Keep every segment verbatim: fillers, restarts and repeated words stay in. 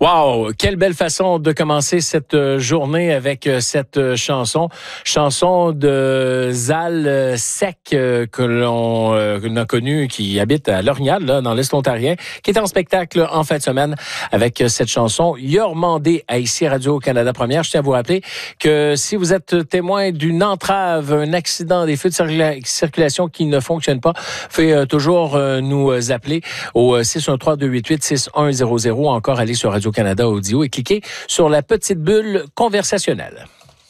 Wow, quelle belle façon de commencer cette journée avec cette chanson. Chanson de Zal Sec que l'on a connu, qui habite à L'Orignal, là, dans l'Est ontarien, qui est en spectacle en fin de semaine avec cette chanson Yormandé à ici Radio-Canada Première. Je tiens à vous rappeler que si vous êtes témoin d'une entrave, un accident, des feux de circula- circulation qui ne fonctionnent pas, faites toujours nous appeler au six un trois deux huit huit six un zéro zéro, encore aller sur Radio Canada Audio et cliquez sur la petite bulle conversationnelle.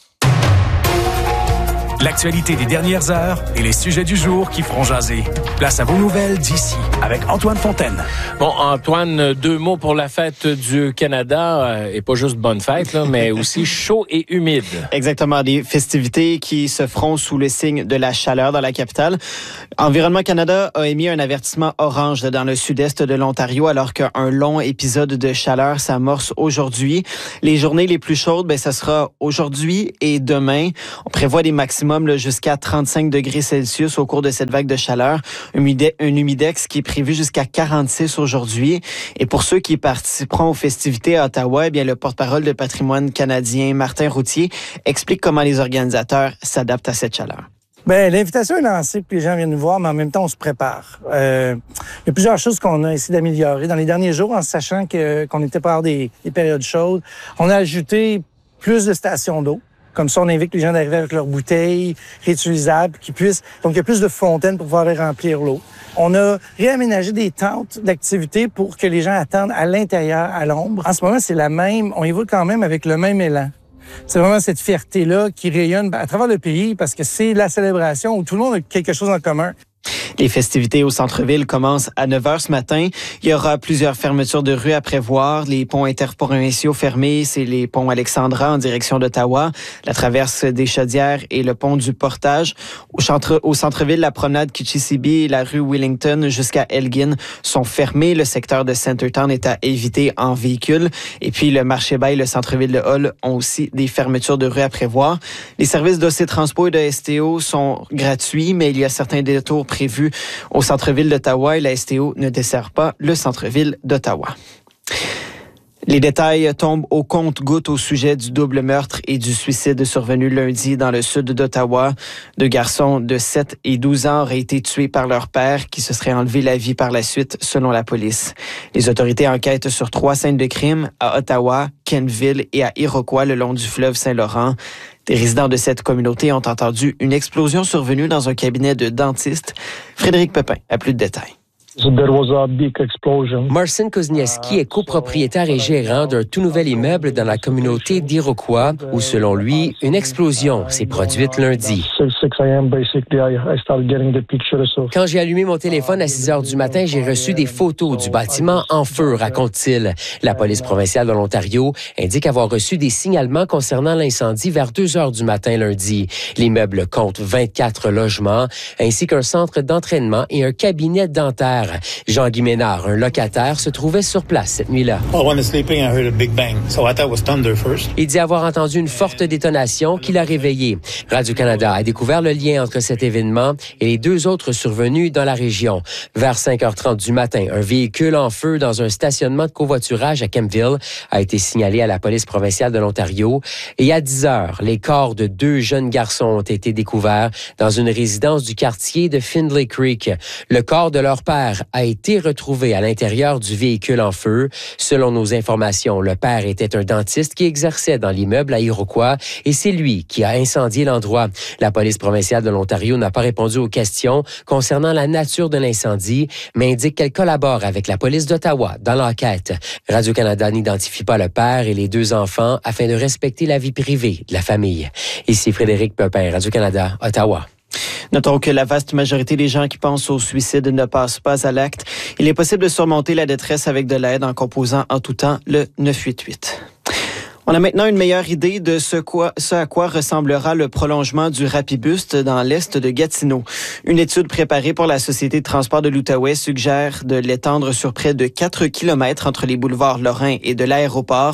L'actualité des dernières heures et les sujets du jour qui feront jaser. Place à vos nouvelles d'ici avec Antoine Fontaine. Bon, Antoine, deux mots pour la fête du Canada. Euh, et pas juste bonne fête, là, mais aussi chaud et humide. Exactement, des festivités qui se feront sous le signe de la chaleur dans la capitale. Environnement Canada a émis un avertissement orange dans le sud-est de l'Ontario alors qu'un long épisode de chaleur s'amorce aujourd'hui. Les journées les plus chaudes, ben, ça sera aujourd'hui et demain. On prévoit des maximums là, jusqu'à trente-cinq degrés Celsius au cours de cette vague de chaleur. Un, humide- un humidex qui est prévu jusqu'à quarante-six aujourd'hui. Et pour ceux qui participeront aux festivités à Ottawa, eh bien, le porte-parole de Patrimoine canadien, Martin Routier, explique comment les organisateurs s'adaptent à cette chaleur. Bien, l'invitation est lancée, puis les gens viennent nous voir, mais en même temps, on se prépare. Euh, il y a plusieurs choses qu'on a essayé d'améliorer. Dans les derniers jours, en sachant que, qu'on était pas avoir des, des périodes chaudes, on a ajouté plus de stations d'eau. Comme ça, on invite les gens d'arriver avec leurs bouteilles réutilisables, qui puissent. Donc, il y a plus de fontaines pour pouvoir remplir l'eau. On a réaménagé des tentes d'activité pour que les gens attendent à l'intérieur, à l'ombre. En ce moment, c'est la même. On évolue quand même avec le même élan. C'est vraiment cette fierté-là qui rayonne à travers le pays parce que c'est la célébration où tout le monde a quelque chose en commun. Les festivités au centre-ville commencent à neuf heures ce matin. Il y aura plusieurs fermetures de rues à prévoir. Les ponts interprovinciaux fermés, c'est les ponts Alexandra en direction d'Ottawa, la traverse des Chaudières et le pont du Portage. Au, centre, au centre-ville, la promenade Kitchissibee et la rue Wellington jusqu'à Elgin sont fermés. Le secteur de Centertown est à éviter en véhicule. Et puis le marché Bay et le centre-ville de Hull ont aussi des fermetures de rues à prévoir. Les services d'O C Transpo et de S T O sont gratuits, mais il y a certains détours prévus au centre-ville d'Ottawa et la S T O ne dessert pas le centre-ville d'Ottawa. Les détails tombent au compte-gouttes au sujet du double meurtre et du suicide survenu lundi dans le sud d'Ottawa. Deux garçons de sept et douze ans auraient été tués par leur père qui se serait enlevé la vie par la suite, selon la police. Les autorités enquêtent sur trois scènes de crime à Ottawa, Kenville et à Iroquois le long du fleuve Saint-Laurent. Des résidents de cette communauté ont entendu une explosion survenue dans un cabinet de dentiste. Frédéric Pepin a plus de détails. Marcin Kuznieski est copropriétaire et gérant d'un tout nouvel immeuble dans la communauté d'Iroquois, où, selon lui, une explosion s'est produite lundi. Quand j'ai allumé mon téléphone à six heures du matin, j'ai reçu des photos du bâtiment en feu, raconte-t-il. La police provinciale de l'Ontario indique avoir reçu des signalements concernant l'incendie vers deux heures du matin lundi. L'immeuble compte vingt-quatre logements, ainsi qu'un centre d'entraînement et un cabinet dentaire. Jean-Guy Ménard, un locataire, se trouvait sur place cette nuit-là. Il dit avoir entendu une forte détonation qui l'a réveillé. Radio-Canada a découvert le lien entre cet événement et les deux autres survenus dans la région. Vers cinq heures trente du matin, un véhicule en feu dans un stationnement de covoiturage à Kemptville a été signalé à la police provinciale de l'Ontario. Et à dix heures, les corps de deux jeunes garçons ont été découverts dans une résidence du quartier de Findlay Creek. Le corps de leur père a été retrouvé à l'intérieur du véhicule en feu. Selon nos informations, le père était un dentiste qui exerçait dans l'immeuble à Iroquois et c'est lui qui a incendié l'endroit. La police provinciale de l'Ontario n'a pas répondu aux questions concernant la nature de l'incendie, mais indique qu'elle collabore avec la police d'Ottawa dans l'enquête. Radio-Canada n'identifie pas le père et les deux enfants afin de respecter la vie privée de la famille. Ici Frédéric Pepin, Radio-Canada, Ottawa. Notons que la vaste majorité des gens qui pensent au suicide ne passent pas à l'acte. Il est possible de surmonter la détresse avec de l'aide en composant en tout temps le neuf huit huit. On a maintenant une meilleure idée de ce, quoi, ce à quoi ressemblera le prolongement du Rapibus dans l'est de Gatineau. Une étude préparée pour la Société de transport de l'Outaouais suggère de l'étendre sur près de quatre kilomètres entre les boulevards Lorrain et de l'aéroport.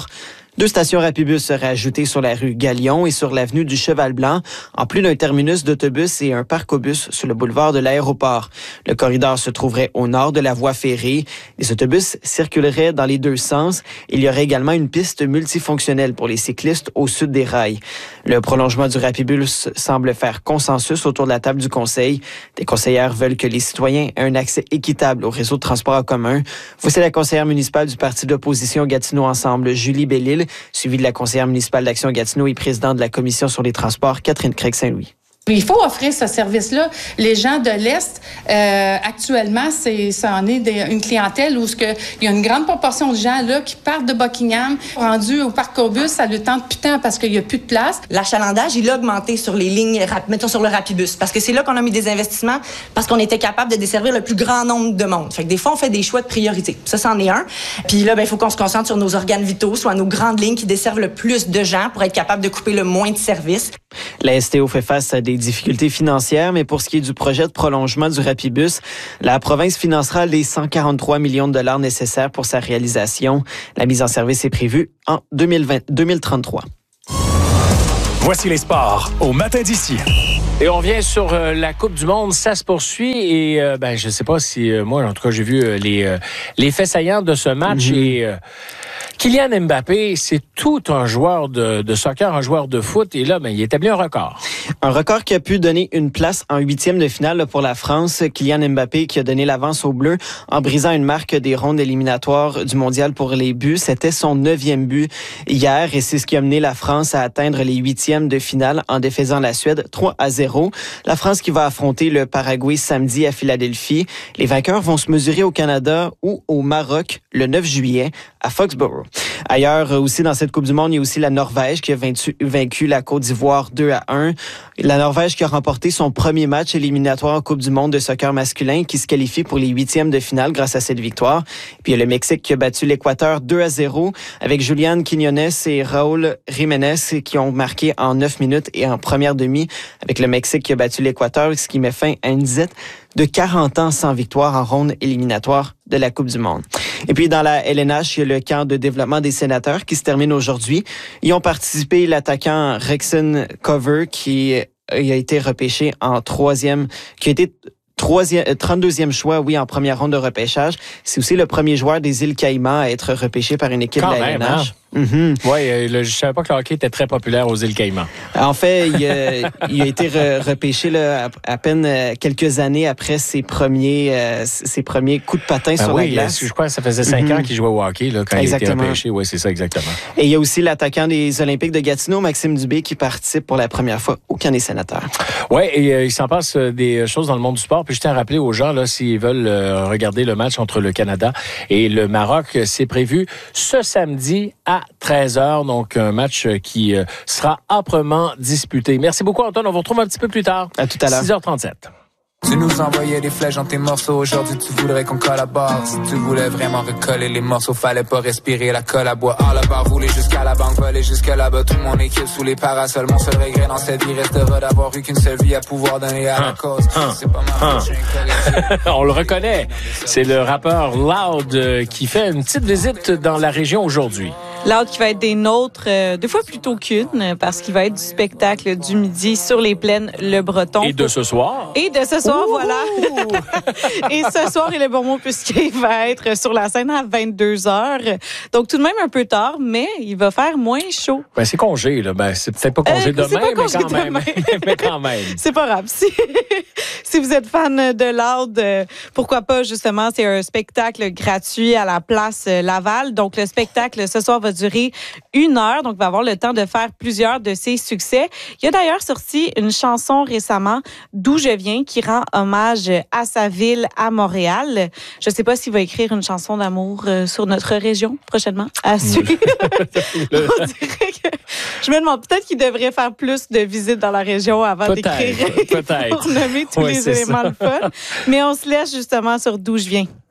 Deux stations Rapibus seraient ajoutées sur la rue Galion et sur l'avenue du Cheval-Blanc, en plus d'un terminus d'autobus et un parc-obus sur le boulevard de l'aéroport. Le corridor se trouverait au nord de la voie ferrée. Les autobus circuleraient dans les deux sens. Il y aurait également une piste multifonctionnelle pour les cyclistes au sud des rails. Le prolongement du Rapibus semble faire consensus autour de la table du Conseil. Des conseillères veulent que les citoyens aient un accès équitable au réseau de transport en commun. Voici la conseillère municipale du parti d'opposition Gatineau Ensemble, Julie Bellil, suivie de la conseillère municipale d'Action Gatineau et présidente de la commission sur les transports, Catherine Craig-Saint-Louis. Il faut offrir ce service-là. Les gens de l'Est, euh, actuellement, c'est, ça en est des, une clientèle où il y a une grande proportion de gens là qui partent de Buckingham, rendus au parc-obus, ça le tente putain parce qu'il n'y a plus de place. L'achalandage, il a augmenté sur les lignes, mettons sur le Rapibus, parce que c'est là qu'on a mis des investissements, parce qu'on était capable de desservir le plus grand nombre de monde. Fait que des fois, on fait des choix de priorité. Ça, c'en est un. Puis là, ben, il faut qu'on se concentre sur nos organes vitaux, soit nos grandes lignes qui desservent le plus de gens pour être capable de couper le moins de services. La S T O fait face à des difficultés financières, mais pour ce qui est du projet de prolongement du Rapibus, la province financera les cent quarante-trois millions de dollars nécessaires pour sa réalisation. La mise en service est prévue en deux mille vingt, deux mille trente-trois. Voici les sports au matin d'ici. Et on vient sur euh, la Coupe du Monde, ça se poursuit et euh, ben je sais pas si euh, moi en tout cas j'ai vu euh, les euh, les faits saillants de ce match mm-hmm. et euh, Kylian Mbappé, c'est tout un joueur de, de soccer, un joueur de foot et là ben il établit un record. Un record qui a pu donner une place en huitième de finale là, pour la France. Kylian Mbappé qui a donné l'avance aux Bleus en brisant une marque des rondes éliminatoires du mondial pour les buts. C'était son neuvième but hier et c'est ce qui a mené la France à atteindre les huitièmes de finale en défaisant la Suède trois à zéro. La France qui va affronter le Paraguay samedi à Philadelphie. Les vainqueurs vont se mesurer au Canada ou au Maroc le neuf juillet à Foxborough. Ailleurs aussi dans cette Coupe du Monde, il y a aussi la Norvège qui a vaincu, vaincu la Côte d'Ivoire deux à un. La Norvège qui a remporté son premier match éliminatoire en Coupe du Monde de soccer masculin qui se qualifie pour les huitièmes de finale grâce à cette victoire. Puis il y a le Mexique qui a battu l'Équateur deux à zéro avec Julián Quiñones et Raúl Jiménez qui ont marqué en neuf minutes et en première demi avec le Mexique qui a battu l'Équateur, ce qui met fin à une disette de quarante ans sans victoire en ronde éliminatoire de la Coupe du Monde. Et puis dans la L N H, il y a le camp de développement des sénateurs qui se termine aujourd'hui. Y ont participé l'attaquant Rexon Cover qui a été repêché en troisième, qui a été troisième, trente-deuxième choix, oui, en première ronde de repêchage. C'est aussi le premier joueur des îles Caïmans à être repêché par une équipe Quand de la même, L N H. Hein? Mm-hmm. Oui, je savais pas que le hockey était très populaire aux îles Caïmans. En fait, il a, il a été re, repêché là, à, à peine quelques années après ses premiers, euh, ses premiers coups de patin ben sur oui, la glace. Je crois que ça faisait cinq mm-hmm. ans qu'il jouait au hockey là, quand exactement. Il a été repêché. Oui, c'est ça exactement. Et il y a aussi l'attaquant des Olympiques de Gatineau, Maxime Dubé, qui participe pour la première fois au camp des sénateurs. Oui, et euh, il s'en passe des choses dans le monde du sport. Puis je tiens à rappeler aux gens, là, s'ils veulent euh, regarder le match entre le Canada et le Maroc, c'est prévu ce samedi à treize heures. Donc, un match qui euh, sera âprement disputé. Merci beaucoup, Antoine. On vous retrouve un petit peu plus tard. À tout à l'heure. six heures trente-sept. Tu nous envoyais des flèches dans tes morceaux. Aujourd'hui, tu voudrais qu'on collabore. Si tu voulais vraiment recoller les morceaux, fallait pas respirer la colle à bois. À la barre, rouler jusqu'à la banque, voler jusqu'à là-bas. Toute mon équipe sous les parasols. Mon seul regret dans cette vie restera d'avoir eu qu'une seule vie à pouvoir donner à la cause. Hein, c'est pas mal. Hein. On le reconnaît. C'est le rappeur Loud euh, qui fait une petite visite dans la région aujourd'hui. Loud qui va être des nôtres, euh, deux fois plutôt qu'une, parce qu'il va être du spectacle du midi sur les plaines Le Breton. Et de ce soir. Et de ce soir, Ouh! Voilà. Et ce soir, il est bon mot puisqu'il va être sur la scène à vingt-deux heures. Donc, tout de même un peu tard, mais il va faire moins chaud. Ben, c'est congé, là. Ben, c'est peut-être pas congé euh, demain, pas congé mais, quand demain. Même. mais quand même. C'est pas grave. Si, si vous êtes fan de Loud, euh, pourquoi pas, justement, c'est un spectacle gratuit à la place Laval. Donc, le spectacle, ce soir, va durer une heure. Donc, il va avoir le temps de faire plusieurs de ses succès. Il y a d'ailleurs sorti une chanson récemment, D'où je viens, qui rend hommage à sa ville, à Montréal. Je ne sais pas s'il va écrire une chanson d'amour sur notre région prochainement. À suivre. On dirait que je me demande peut-être qu'il devrait faire plus de visites dans la région avant peut-être, d'écrire peut-être. pour nommer tous oui, les éléments de fun. Mais on se laisse justement sur D'où je viens.